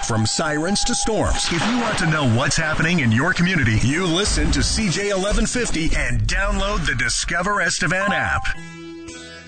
from sirens to storms. If you want to know what's happening in your community, you listen to CJ 1150 and download the Discover Estevan app.